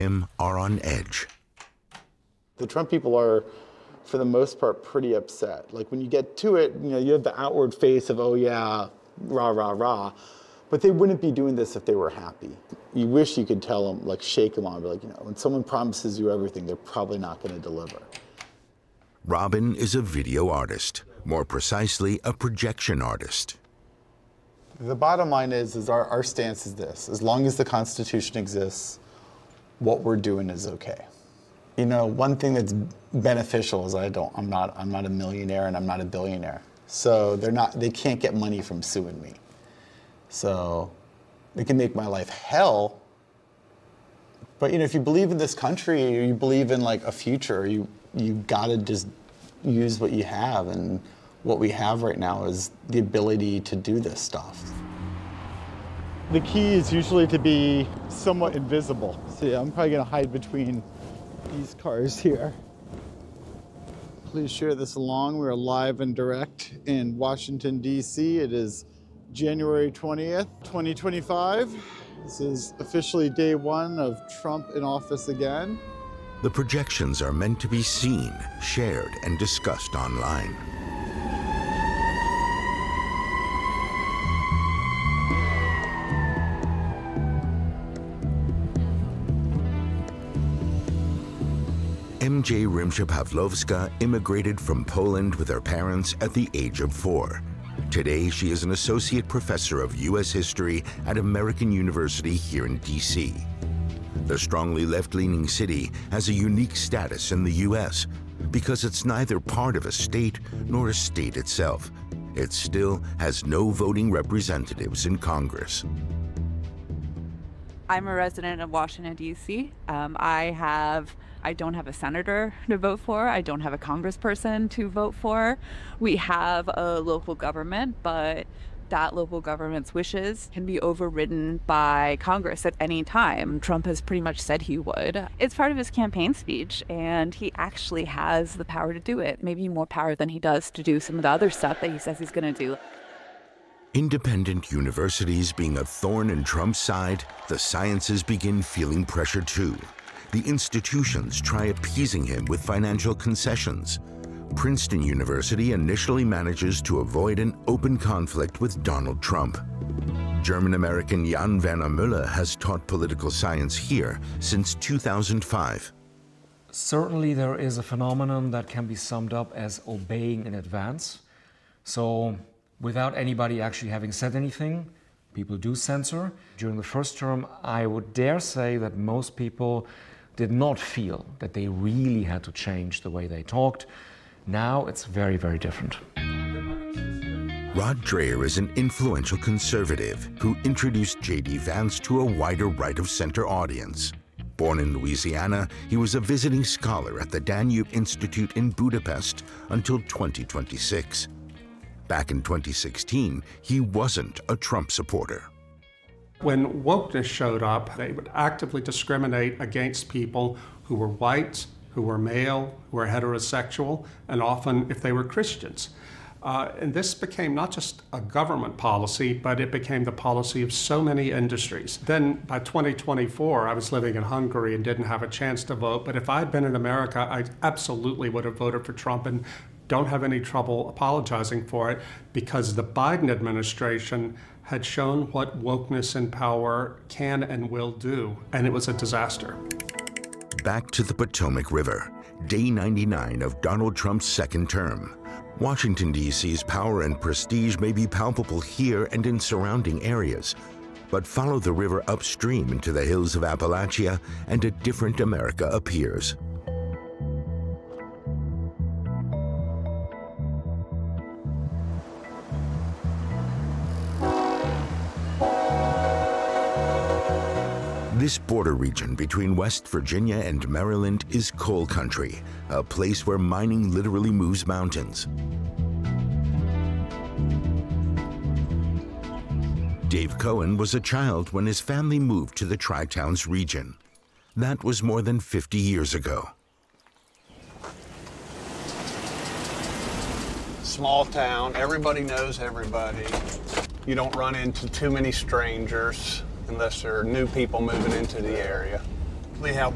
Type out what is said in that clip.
are on edge. The Trump people are, for the most part, pretty upset. Like when you get to it, you have the outward face of, oh yeah, rah, rah, rah. But they wouldn't be doing this if they were happy. You wish you could tell them, like shake them on, be like, when someone promises you everything, they're probably not going to deliver. Robin is a video artist, more precisely, a projection artist. The bottom line is our stance is this: as long as the Constitution exists, what we're doing is okay. One thing that's beneficial is I'm not a millionaire and I'm not a billionaire. So they can't get money from suing me. So they can make my life hell. But if you believe in this country, or you believe in like a future, you gotta just use what you have, and what we have right now is the ability to do this stuff. The key is usually to be somewhat invisible. So yeah, I'm probably gonna hide between these cars here. Please share this along. We're live and direct in Washington, D.C. It is January 20th, 2025. This is officially day one of Trump in office again. The projections are meant to be seen, shared, and discussed online. MJ Rimsha-Pawlowska immigrated from Poland with her parents at the age of 4. Today, she is an associate professor of U.S. history at American University here in D.C. The strongly left-leaning city has a unique status in the U.S. because it's neither part of a state nor a state itself. It still has no voting representatives in Congress. I'm a resident of Washington, D.C. I don't have a senator to vote for. I don't have a congressperson to vote for. We have a local government, but that local government's wishes can be overridden by Congress at any time. Trump has pretty much said he would. It's part of his campaign speech, and he actually has the power to do it. Maybe more power than he does to do some of the other stuff that he says he's going to do. Independent universities being a thorn in Trump's side, the sciences begin feeling pressure too. The institutions try appeasing him with financial concessions. Princeton University initially manages to avoid an open conflict with Donald Trump. German-American Jan Werner Müller has taught political science here since 2005. Certainly there is a phenomenon that can be summed up as obeying in advance. So without anybody actually having said anything, people do censor. During the first term, I would dare say that most people did not feel that they really had to change the way they talked. Now it's very, very different. Rod Dreher is an influential conservative who introduced J.D. Vance to a wider right-of-center audience. Born in Louisiana, he was a visiting scholar at the Danube Institute in Budapest until 2026. Back in 2016, he wasn't a Trump supporter. When wokeness showed up, they would actively discriminate against people who were white, who were male, who were heterosexual, and often if they were Christians. And this became not just a government policy, but it became the policy of so many industries. Then by 2024, I was living in Hungary and didn't have a chance to vote, but if I had been in America, I absolutely would have voted for Trump and don't have any trouble apologizing for it, because the Biden administration had shown what wokeness and power can and will do, and it was a disaster. Back to the Potomac River, day 99 of Donald Trump's second term. Washington, D.C.'s power and prestige may be palpable here and in surrounding areas, but follow the river upstream into the hills of Appalachia and a different America appears. This border region between West Virginia and Maryland is coal country, a place where mining literally moves mountains. Dave Cohen was a child when his family moved to the Tri-Towns region. That was more than 50 years ago. Small town, everybody knows everybody. You don't run into too many strangers unless there are new people moving into the area. We have